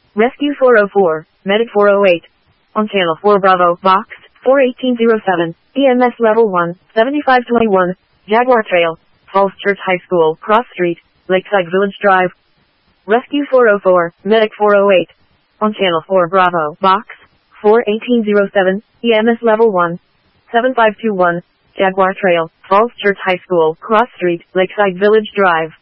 Rescue 404, Medic 408. On Channel 4 Bravo, Box 41807, EMS Level 1, 7521, Jaguar Trail, Falls Church High School, Cross Street, Lakeside Village Drive. Rescue 404, Medic 408. On Channel 4 Bravo, Box 41807, EMS Level 1, 7521, Jaguar Trail, Falls Church High School, Cross Street, Lakeside Village Drive.